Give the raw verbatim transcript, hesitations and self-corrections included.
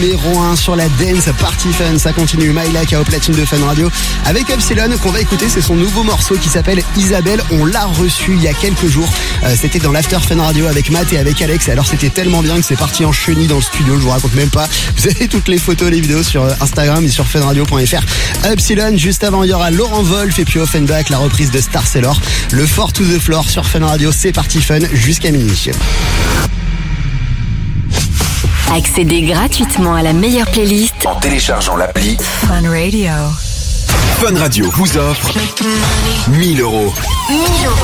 numéro un sur la Dance Party Fun. Ça continue, Myla au platine de Fun Radio avec Epsilon qu'on va écouter. C'est son nouveau morceau qui s'appelle Isabelle. On l'a reçu il y a quelques jours. Euh, c'était dans l'After Fun Radio avec Matt et avec Alex. Alors c'était tellement bien que c'est parti en chenille dans le studio. Je vous raconte même pas. Vous avez toutes les photos, les vidéos sur Instagram et sur funradio point f r. Epsilon, juste avant il y aura Laurent Wolf et puis Offenbach, la reprise de Star Sailor. Le Four to the Floor sur Fun Radio. C'est parti Fun jusqu'à minuit. Accédez gratuitement à la meilleure playlist en téléchargeant l'appli Fun Radio. Fun Radio vous offre mille euros. mille euros.